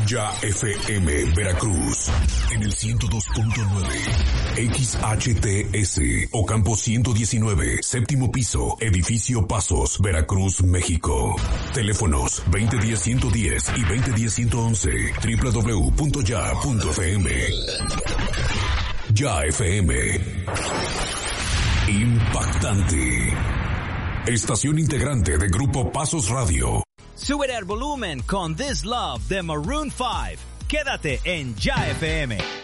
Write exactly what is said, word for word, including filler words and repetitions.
Ya F M Veracruz en el ciento dos punto nueve, X H T S Ocampo ciento diecinueve, séptimo piso, edificio Pasos, Veracruz, México. Teléfonos veinte diez ciento diez y veinte diez ciento once, doble u doble u doble u punto ya punto f m. Ya F M. Impactante. Estación integrante de Grupo Pasos Radio. Sube el volumen con This Love de Maroon five. Quédate en Ya F M.